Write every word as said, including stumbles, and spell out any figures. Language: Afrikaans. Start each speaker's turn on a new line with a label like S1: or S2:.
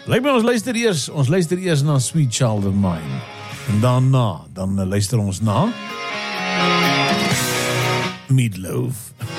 S1: Lyk my ons luister eers, ons luister eers na Sweet Child of Mine. En daarna, dan luister ons na Meatloaf.